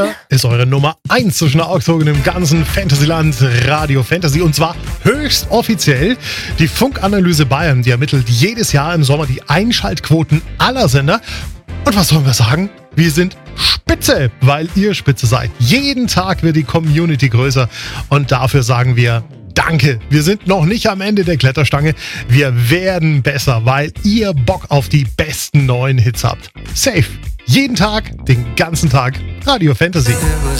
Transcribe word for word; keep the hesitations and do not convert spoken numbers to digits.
Hier ist eure Nummer eins zwischen Augsburg im ganzen Fantasyland, Radio Fantasy. Und zwar höchst offiziell die Funkanalyse Bayern. Die ermittelt jedes Jahr im Sommer die Einschaltquoten aller Sender. Und was sollen wir sagen? Wir sind spitze, weil ihr spitze seid. Jeden Tag wird die Community größer und dafür sagen wir Danke. Wir sind noch nicht am Ende der Kletterstange. Wir werden besser, weil ihr Bock auf die besten neuen Hits habt. Safe. Jeden Tag, den ganzen Tag Radio Fantasy.